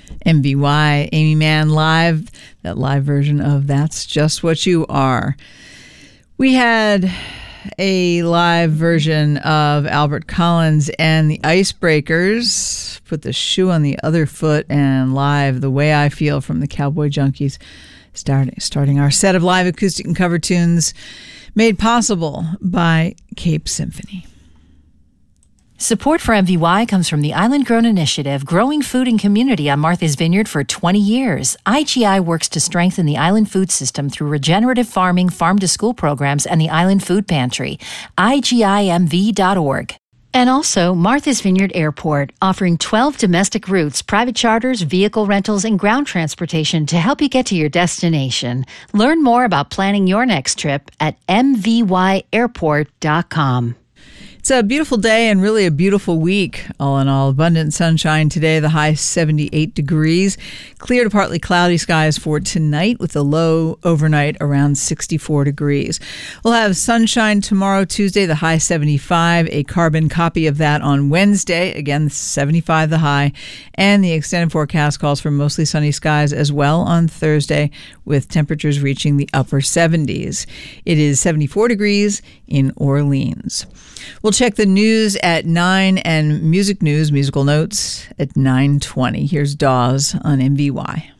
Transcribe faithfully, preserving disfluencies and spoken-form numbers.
M V Y, Amy Mann live, that live version of That's Just What You Are. We had a live version of Albert Collins and the Icebreakers, Put the Shoe on the Other Foot, and live The Way I Feel from the Cowboy Junkies, starting, starting our set of live acoustic and cover tunes made possible by Cape Symphony. Support for M V Y comes from the Island Grown Initiative, growing food and community on Martha's Vineyard for twenty years. I G I works to strengthen the island food system through regenerative farming, farm-to-school programs, and the Island Food Pantry. I G I M V dot org. And also Martha's Vineyard Airport, offering twelve domestic routes, private charters, vehicle rentals, and ground transportation to help you get to your destination. Learn more about planning your next trip at M V Y airport dot com. It's a beautiful day and really a beautiful week. All in all, abundant sunshine today, the high seventy-eight degrees. Clear to partly cloudy skies for tonight with the low overnight around sixty-four degrees. We'll have sunshine tomorrow, Tuesday, the high seventy-five. A carbon copy of that on Wednesday. Again, seventy-five the high. And the extended forecast calls for mostly sunny skies as well on Thursday, with temperatures reaching the upper seventies. It is seventy-four degrees in Orleans. We'll check the news at nine and music news, musical notes at nine twenty. Here's Dawes on M V Y.